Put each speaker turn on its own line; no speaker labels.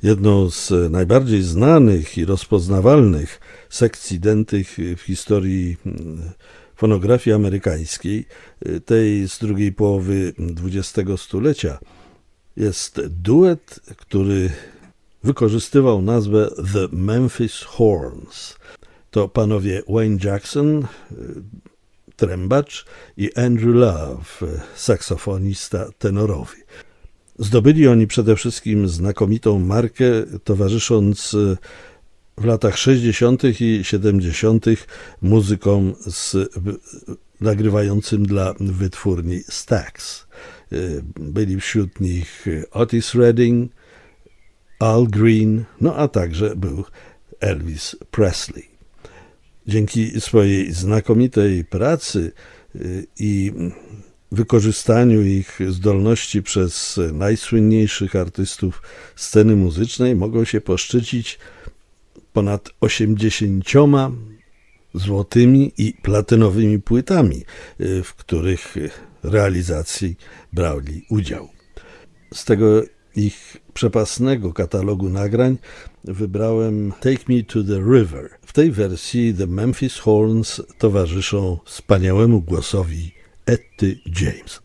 jedną z najbardziej znanych i rozpoznawalnych sekcji dętych w historii fonografii amerykańskiej, tej z drugiej połowy XX stulecia, jest duet, który wykorzystywał nazwę The Memphis Horns. To panowie Wayne Jackson, trębacz, i Andrew Love, saksofonista tenorowy. Zdobyli oni przede wszystkim znakomitą markę, towarzysząc w latach 60. i 70. muzykom nagrywającym dla wytwórni Stax. Byli wśród nich Otis Redding, Al Green, no a także był Elvis Presley. Dzięki swojej znakomitej pracy i wykorzystaniu ich zdolności przez najsłynniejszych artystów sceny muzycznej mogą się poszczycić ponad 80 złotymi i platynowymi płytami, w których realizacji brali udział. Z tego ich przepasnego katalogu nagrań wybrałem Take Me to the River. W tej wersji The Memphis Horns towarzyszą wspaniałemu głosowi Etty James.